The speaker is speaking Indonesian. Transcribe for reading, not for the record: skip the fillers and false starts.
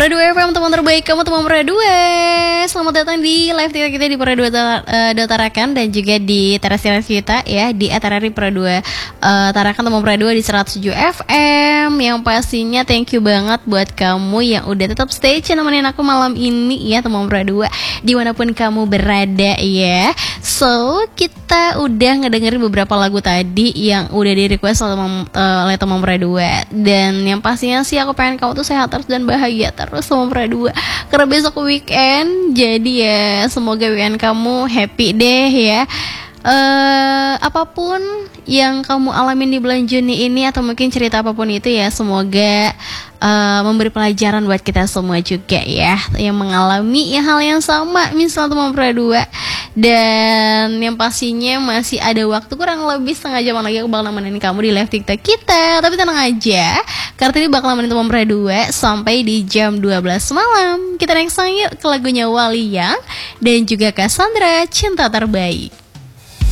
Pera 2 FM, teman terbaik kamu, teman Pera 2. Selamat datang di live TikTok kita di Pera 2 Tarakan dan juga di teras kita ya di Atarari Pera 2 Tarakan, teman Pera 2 di 107 FM. Yang pastinya thank you banget buat kamu yang udah tetap stay tune nemenin aku malam ini ya, teman Pera 2 dimanapun kamu berada ya. So, kita udah ngedengerin beberapa lagu tadi yang udah di request oleh teman Pera 2. Dan yang pastinya sih aku pengen kamu tuh sehat terus dan bahagia terus sama Pera 2, karena besok weekend. Jadi ya semoga weekend kamu happy deh ya. Apapun yang kamu alamin di bulan Juni ini atau mungkin cerita apapun itu ya, semoga memberi pelajaran buat kita semua juga ya, yang mengalami ya hal yang sama misal teman Pera 2. Dan yang pastinya masih ada waktu kurang lebih setengah jam lagi aku bakal nemenin kamu di live TikTok kita. Tapi tenang aja, karena ini bakal nemenin teman Pera 2 sampai di jam 12 malam. Kita next song yuk ke lagunya Wali Yang dan juga Cassandra, Cinta Terbaik.